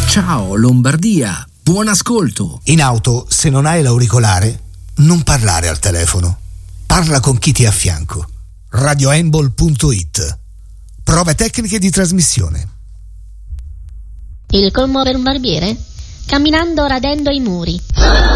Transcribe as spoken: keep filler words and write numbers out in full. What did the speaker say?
Ciao Lombardia, buon ascolto. In auto, se non hai l'auricolare, non parlare al telefono. Parla con chi ti è a fianco. radioembol punto it. Prove tecniche di trasmissione. Il colmo per un barbiere? Camminando radendo i muri.